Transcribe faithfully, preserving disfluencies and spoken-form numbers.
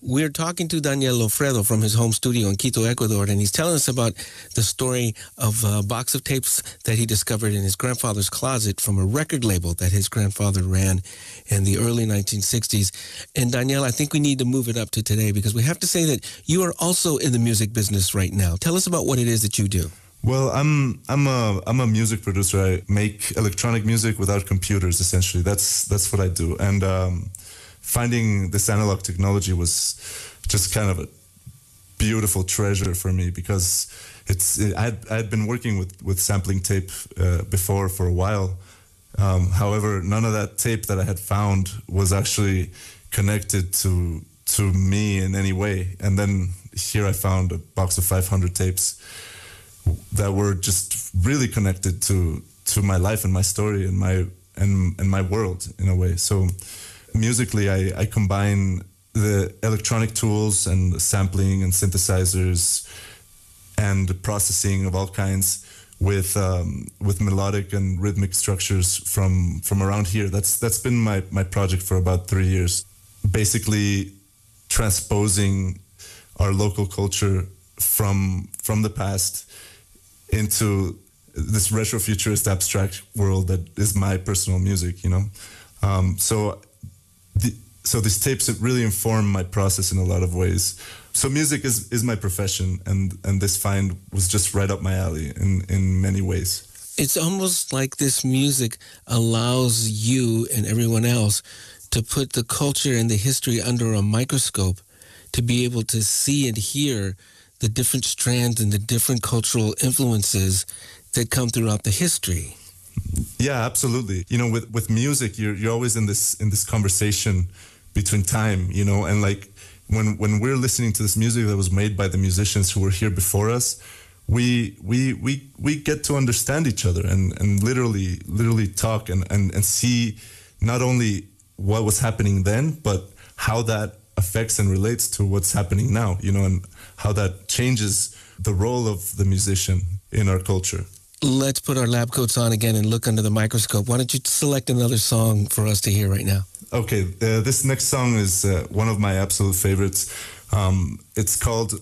we're talking to Daniel Lofredo from his home studio in Quito, Ecuador, and he's telling us about the story of a box of tapes that he discovered in his grandfather's closet from a record label that his grandfather ran in the early nineteen sixties. And Daniel, I think we need to move it up to today because we have to say that you are also in the music business right now. Tell us about what it is that you do. Well, I'm I'm a I'm a music producer. I make electronic music without computers. Essentially, that's that's what I do. And um, finding this analog technology was just kind of a beautiful treasure for me because it's it, I had I had been working with with sampling tape uh, before for a while. Um, however, none of that tape that I had found was actually connected to to me in any way. And then here I found a box of five hundred tapes that were just really connected to to my life and my story and my and and my world in a way. So musically, I, I combine the electronic tools and sampling and synthesizers and processing of all kinds with um, with melodic and rhythmic structures from from around here. That's that's been my my project for about three years. Basically, transposing our local culture from from the past into this retro-futurist abstract world that is my personal music, you know. Um, so, the, so these tapes have really informed my process in a lot of ways. So music is, is my profession, and, and this find was just right up my alley in, in many ways. It's almost like this music allows you and everyone else to put the culture and the history under a microscope, to be able to see and hear the different strands and the different cultural influences that come throughout the history. Yeah, absolutely. You know, with, with music, you're you're always in this in this conversation between time, you know, and like when when we're listening to this music that was made by the musicians who were here before us, we we we we get to understand each other and, and literally literally talk and, and, and see not only what was happening then, but how that affects and relates to what's happening now, you know, and how that changes the role of the musician in our culture. Let's put our lab coats on again and look under the microscope. Why don't you select another song for us to hear right now? Okay, uh, this next song is uh, one of my absolute favorites. Um, it's called